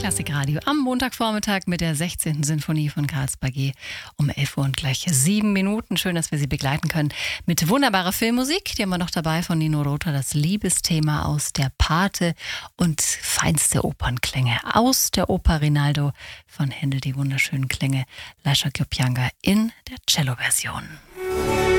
Klassikradio am Montagvormittag mit der 16. Sinfonie von Carlsberg G um 11 Uhr und gleich 7 Minuten. Schön, dass wir Sie begleiten können mit wunderbarer Filmmusik. Die haben wir noch dabei von Nino Rota, das Liebesthema aus der Pate und feinste Opernklänge aus der Oper Rinaldo von Händel, die wunderschönen Klänge Lascia Chiopianga in der Cello-Version.